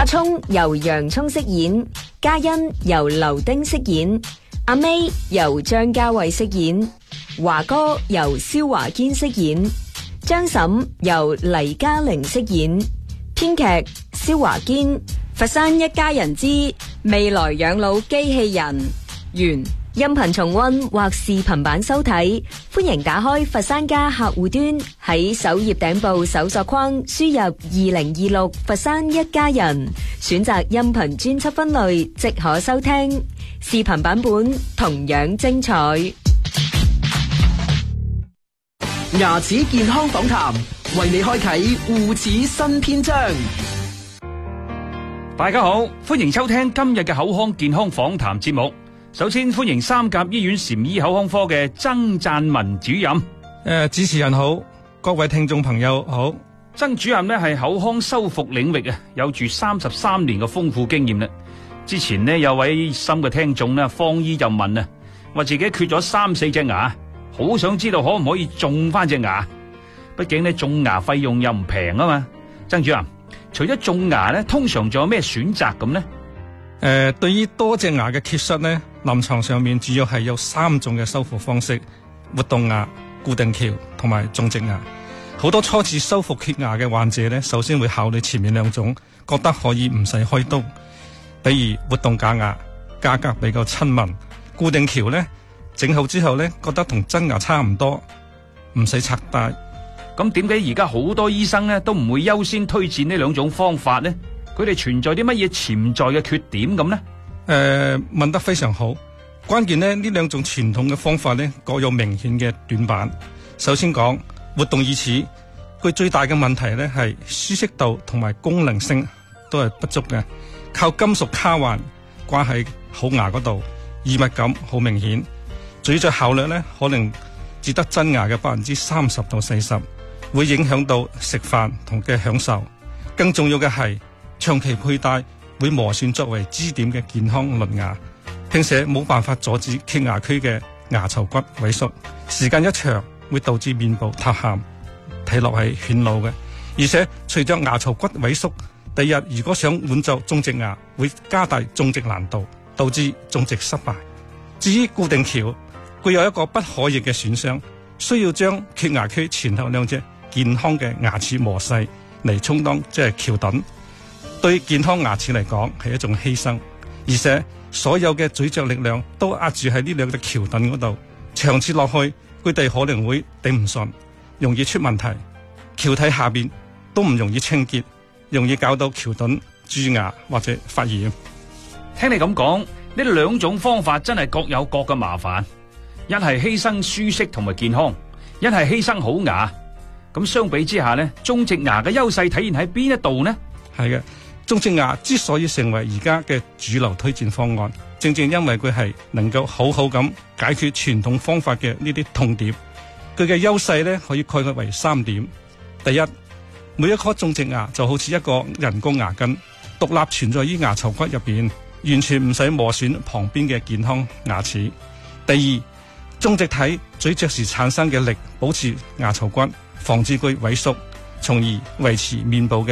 阿聰由洋蔥飾演，嘉欣由劉丁飾演，阿 May 由張家慧飾演，華哥由蕭華堅飾演，張嬸由黎嘉玲飾演。編劇蕭華堅。佛山一家人之未來養老機器人完。音頻重溫或視頻版收睇，歡迎打開佛山家客戶端，喺首頁頂部搜索框輸入2026佛山一家人，選擇音頻專輯分類即可收聽。視頻版本同樣精彩。 牙齒健康訪談，為你開啟護齒新篇章。 大家好，歡迎收聽今日嘅口腔健康訪談節目。首先歡迎三甲醫院禪醫口腔科嘅曾贊文主任。 主持人好，各位聽眾朋友好。 曾主任呢係口腔修復領域有住33年嘅豐富經驗啦。之前呢有位深嘅聽眾呢，方醫就問啊，話自己缺咗3-4隻牙，好想知道可唔可以種翻隻牙。畢竟呢種牙費用又唔平啊嘛。曾主任，除咗種牙咧，通常仲有咩選擇咁呢？ 對於多隻牙嘅缺失咧，臨床上面主要係有3種嘅修復方式：活動牙、固定橋同埋種植牙。好多初次修復缺牙嘅患者咧，首先會考慮前面2種，覺得可以唔使開刀。比如活動假牙，價格比較親民；固定橋咧，整好之後咧，覺得同真牙差唔多，唔使拆戴。 咁點解而家好多醫生咧都唔會優先推薦呢2種方法呢？佢哋存在啲乜嘢潛在嘅缺點咁呢？ 問得非常好。關鍵呢2種傳統嘅方法呢，各有明顯嘅短板。首先講活動義齒，佢最大嘅問題呢係舒適度同埋功能性都係不足嘅，靠金屬卡環掛喺好牙嗰度，異物感好明顯，咀嚼效率呢可能只得真牙嘅30%到40%。會影響到食飯同嘅享受，更重要嘅係長期佩戴會磨損作為支點嘅健康鄰牙，並且冇辦法阻止缺牙區嘅牙槽骨萎縮，時間一長會導致面部塌陷，睇落係顯老嘅。而且隨着牙槽骨萎縮，第日如果想換做種植牙，會加大種植難度，導致種植失敗。至於固定橋，具有一個不可逆嘅損傷，需要將缺牙區前後2隻健康嘅牙齒磨細嚟充當即係橋墩，對健康牙齒嚟講係一種犧牲，而且所有嘅咀嚼力量都壓住喺呢2隻橋墩嗰度，長此落去佢哋可能會頂唔順，容易出問題。橋體下邊都唔容易清潔，容易搞到橋墩蛀牙或者發炎。 聽你咁講，呢2種方法真係各有各嘅麻煩，一係犧牲舒適同埋健康，一係犧牲好牙。咁相比之下呢，種植牙嘅優勢體現喺邊一度呢？ 係嘅，種植牙之所以成為而家嘅主流推薦方案，正正因為佢係能夠好好咁解決傳統方法嘅呢啲痛點。佢嘅優勢呢，可以概括為3點。第一，每一顆種植牙就好似一個人工牙根，獨立存在於牙槽骨入邊，完全唔使磨損旁邊嘅健康牙齒。第二，種植體咀嚼時產生嘅力保持牙槽骨，防止佢萎縮，從而維持面部嘅